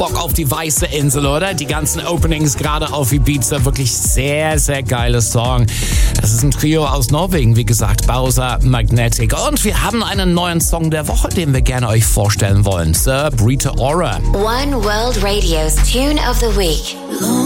Bock auf die weiße Insel, oder? Die ganzen Openings gerade auf Ibiza, wirklich sehr, sehr geiles Song. Das ist ein Trio aus Norwegen, wie gesagt, Bowser, Magnetic. Und wir haben einen neuen Song der Woche, den wir gerne euch vorstellen wollen. Sir Brita Ora. One World Radio's Tune of the Week.